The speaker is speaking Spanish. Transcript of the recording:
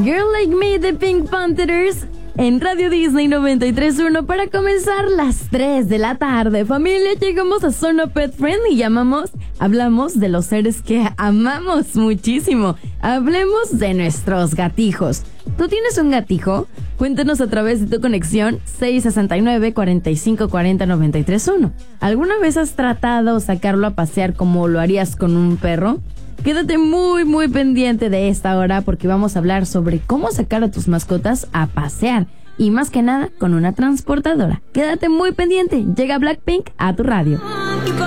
Girl Like Me de Pink Panthers en Radio Disney 93.1 para comenzar las 3 de la tarde. Familia, llegamos a Zona Pet Friend y hablamos de los seres que amamos muchísimo. Hablemos de nuestros gatijos. ¿Tú tienes un gatijo? Cuéntanos a través de tu conexión 669-4540-931. ¿Alguna vez has tratado sacarlo a pasear como lo harías con un perro? Quédate muy pendiente de esta hora porque vamos a hablar sobre cómo sacar a tus mascotas a pasear y más que nada con una transportadora. Quédate muy pendiente, llega Blackpink a tu radio.